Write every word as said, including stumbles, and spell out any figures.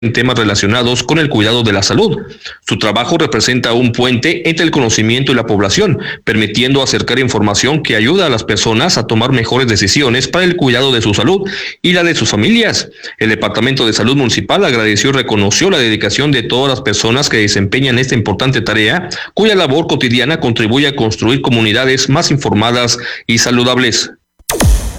en temas relacionados con el cuidado de la salud. Su trabajo representa un puente entre el conocimiento y la población, permitiendo acercar información que ayuda a las personas a tomar mejores decisiones para el cuidado de su salud y la de sus familias. El Departamento de Salud Municipal agradeció y reconoció la dedicación de todas las personas que desempeñan esta importante tarea, cuya labor cotidiana contribuye a construir comunidades más informadas y saludables.